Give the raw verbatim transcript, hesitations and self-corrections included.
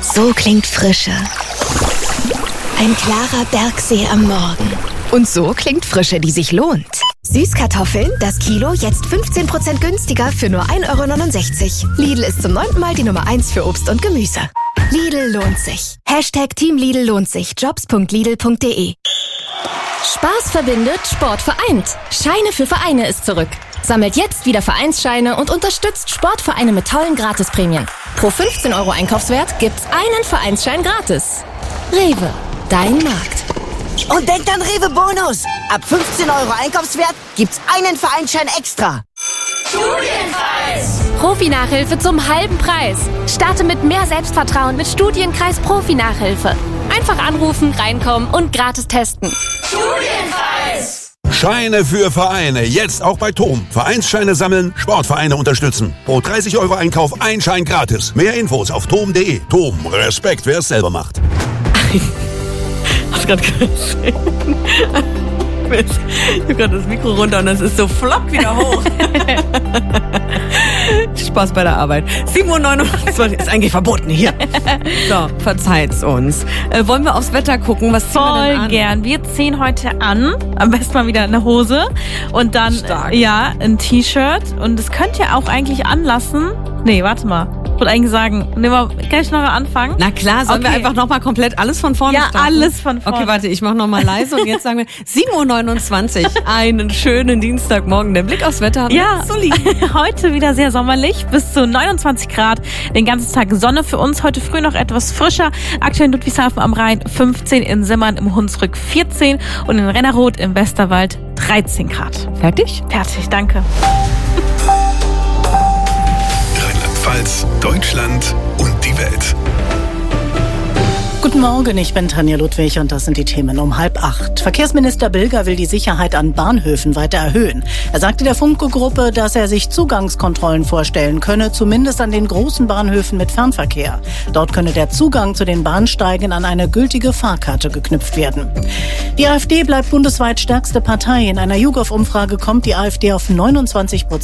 So klingt Frische. Ein klarer Bergsee am Morgen. Und so klingt Frische, die sich lohnt. Süßkartoffeln, das Kilo jetzt fünfzehn Prozent günstiger für nur ein Euro neunundsechzig. Lidl ist zum neunten Mal die Nummer eins für Obst und Gemüse. Lidl lohnt sich. Hashtag Team Lidl lohnt sich. jobs punkt lidl punkt de. Spaß verbindet, Sport vereint. Scheine für Vereine ist zurück. Sammelt jetzt wieder Vereinsscheine und unterstützt Sportvereine mit tollen Gratisprämien. Pro fünfzehn Euro Einkaufswert gibt's einen Vereinsschein gratis. Rewe, dein Markt. Und denkt an Rewe Bonus. Ab fünfzehn Euro Einkaufswert gibt's einen Vereinsschein extra. Studienkreis. Profi-Nachhilfe zum halben Preis. Starte mit mehr Selbstvertrauen mit Studienkreis Profi-Nachhilfe. Einfach anrufen, reinkommen und gratis testen. Studienkreis. Scheine für Vereine. Jetzt auch bei T O M. Vereinsscheine sammeln, Sportvereine unterstützen. Pro dreißig Euro Einkauf ein Schein gratis. Mehr Infos auf tom punkt de. T O M. Respekt, wer es selber macht. Hast du gerade gesehen? Ich habe gerade das Mikro runter und es ist so flopp wieder hoch. Spaß bei der Arbeit. sieben Uhr neunundzwanzig ist eigentlich verboten hier. So, verzeiht's uns. Äh, wollen wir aufs Wetter gucken? Was ziehen wir denn Voll an? gern. Wir ziehen heute an, am besten mal wieder eine Hose und dann Stark. ja ein T-Shirt. Und das könnt ihr auch eigentlich anlassen. Nee, warte mal. Ich wollte eigentlich sagen, nehmen wir gleich noch mal anfangen. Na klar, sollen wir Okay. einfach nochmal komplett alles von vorne Ja, starten? alles von vorne. Okay, warte, ich mach nochmal leise und jetzt sagen wir sieben Uhr neunundzwanzig. Einen schönen Dienstagmorgen. Der Blick aufs Wetter. Ja, solide. heute wieder sehr sommerlich, bis zu neunundzwanzig Grad. Den ganzen Tag Sonne für uns. Heute früh noch etwas frischer. Aktuell in Ludwigshafen am Rhein fünfzehn, in Simmern im Hunsrück vierzehn und in Rennerroth im Westerwald dreizehn Grad. Fertig? Fertig, danke. Rheinland-Pfalz, Deutschland und die Welt. Guten Morgen, ich bin Tanja Ludwig und das sind die Themen um halb acht. Verkehrsminister Bilger will die Sicherheit an Bahnhöfen weiter erhöhen. Er sagte der Funke-Gruppe, dass er sich Zugangskontrollen vorstellen könne, zumindest an den großen Bahnhöfen mit Fernverkehr. Dort könne der Zugang zu den Bahnsteigen an eine gültige Fahrkarte geknüpft werden. Die AfD bleibt bundesweit stärkste Partei. In einer YouGov-Umfrage kommt die AfD auf neunundzwanzig Prozent.